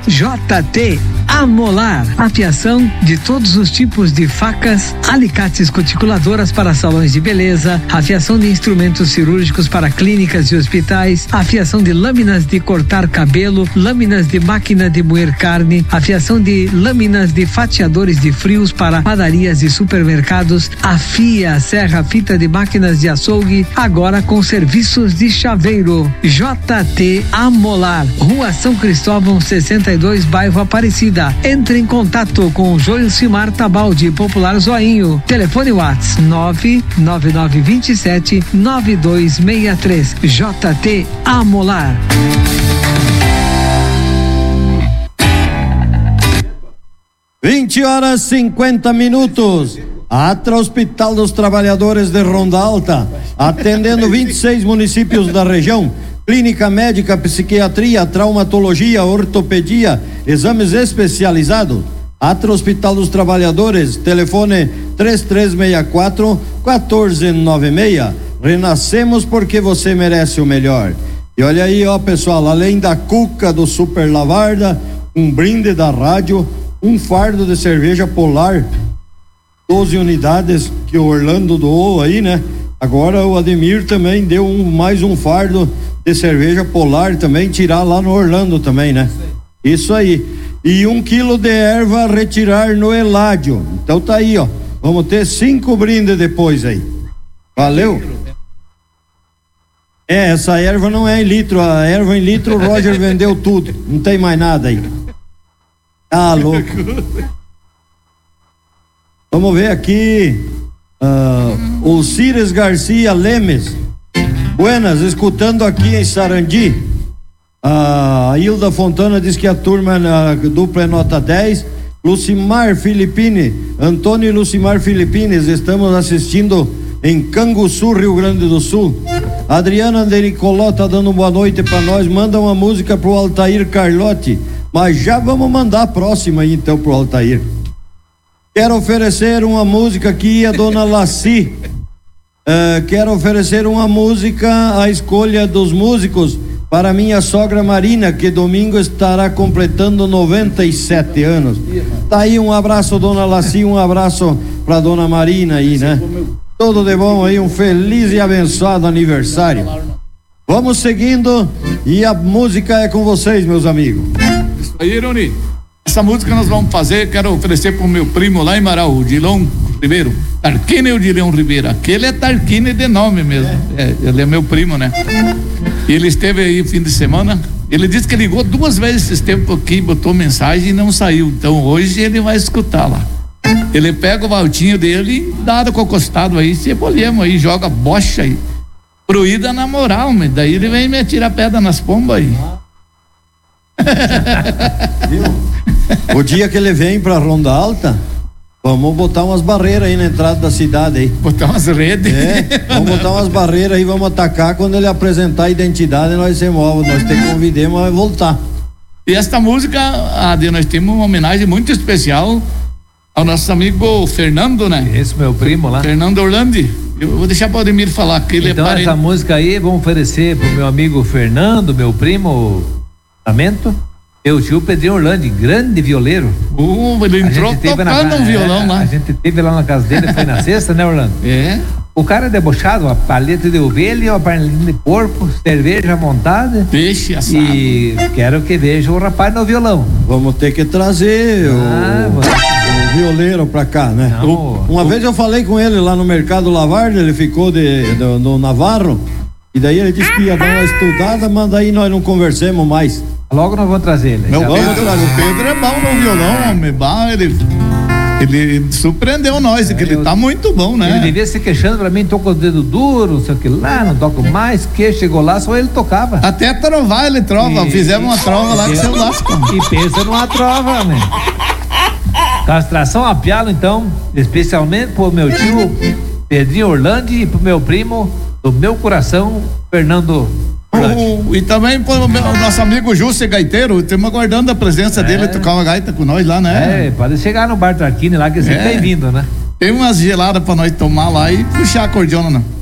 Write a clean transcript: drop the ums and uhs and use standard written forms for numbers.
JT Amolar, afiação de todos os tipos de facas, alicates cuticuladoras para salões de beleza, afiação de instrumentos cirúrgicos para clínicas e hospitais, afiação de lâminas de cortar cabelo, lâminas de máquina de moer carne, afiação de lâminas de fatiadores de frios para padarias e supermercados, afia, serra, fita de máquinas de açougue, agora com serviços de chaveiro. JT Amolar, Rua São Cristóvão 62, bairro Aparecida. Entre em contato com o Joilcimar Tabaldi, Popular Zoinho. Telefone WhatsApp 99927-9263. JT Amolar. Vinte horas 50 minutos. Atra Hospital dos Trabalhadores de Ronda Alta, atendendo 26 municípios da região. Clínica médica, psiquiatria, traumatologia, ortopedia, exames especializados. Atra Hospital dos Trabalhadores, telefone 3364-1496. Renascemos porque você merece o melhor. E olha aí, ó, pessoal, além da cuca do Super Lavarda, um brinde da rádio, um fardo de cerveja Polar, 12 unidades que o Orlando doou aí, né? Agora o Ademir também deu mais um fardo de cerveja Polar também, tirar lá no Orlando também, né? Isso aí. E 1 quilo de erva a retirar no Eládio. Então tá aí, ó. Vamos ter 5 brindes depois aí. Valeu? Essa erva não é em litro. A erva em litro o Roger vendeu tudo. Não tem mais nada aí. Tá louco. Vamos ver aqui. O Cires Garcia Lemes. Buenas, escutando aqui em Sarandi. A Hilda Fontana diz que a turma na dupla é nota 10. Lucimar Filipine, Antônio e Lucimar Filipines, estamos assistindo em Canguçu, Rio Grande do Sul. Adriana Dericoló tá dando boa noite pra nós. Manda uma música pro Altair Carlotti, mas já vamos mandar a próxima aí então pro Altair. Quero oferecer uma música aqui a dona Laci. Quero oferecer uma música à escolha dos músicos para minha sogra Marina, que domingo estará completando 97 anos. Tá aí, um abraço, dona Laci, um abraço pra dona Marina aí, né? Tudo de bom aí, um feliz e abençoado aniversário. Vamos seguindo e a música é com vocês, meus amigos. Isso aí, Ironi. Essa música nós vamos fazer, quero oferecer pro meu primo lá em Marau, o Dilon Ribeiro. Tarquine Odilon Ribeiro. Aquele é Tarquine de nome mesmo. Ele é meu primo, né? E ele esteve aí fim de semana. Ele disse que ligou 2 vezes esse tempo aqui, botou mensagem e não saiu. Então hoje ele vai escutar lá. Ele pega o valtinho dele, dado com o costado aí, cebolhemos aí, joga bocha aí. Proída na moral, mas daí ele vem me tirar pedra nas pombas aí. Viu? O dia que ele vem pra Ronda Alta, vamos botar umas barreiras aí na entrada da cidade aí. Botar umas redes. Vamos botar umas barreiras aí, vamos atacar. Quando ele apresentar a identidade, nós se move, nós te convidemos a voltar. E esta música, nós temos uma homenagem muito especial ao nosso amigo Fernando, né? Esse meu primo lá. Fernando Orlandi. Eu vou deixar para o Ademir falar que ele então, essa música aí vamos oferecer pro meu amigo Fernando, meu primo Lamento, meu tio Pedrinho Orlandi, grande violeiro. Ele entrou tocando um violão lá. A gente teve lá na casa dele, foi na sexta, né, Orlando? O cara é debochado, uma paleta de ovelha, uma perninha de porco, cerveja montada. Peixe assado. E quero que veja o rapaz no violão. Vamos ter que trazer o violeiro pra cá, né? Uma vez eu falei com ele lá no Mercado Lavarda, ele ficou no Navarro, e daí ele disse que ia dar uma estudada, mas daí nós não conversemos mais. Logo nós vamos trazer ele. O Pedro é bom no violão, homem. Ele surpreendeu nós, que ele tá muito bom, né? Ele devia se queixando pra mim, tô com o dedo duro, não sei o que lá, não toco mais, que chegou lá, só ele tocava. Até trovar ele trova, fizemos uma trova lá que você lasca. E pensa numa trova, né? Castração a pialo, então, especialmente pro meu tio Pedrinho Orlandi e pro meu primo do meu coração, Fernando Orlandi. E também pro nosso amigo Júcio Gaiteiro, estamos aguardando a presença dele tocar uma gaita com nós lá, né? Pode chegar no Bar Tarquini lá, que você tá vindo, né? Tem umas geladas pra nós tomar lá e puxar a cordiona, né?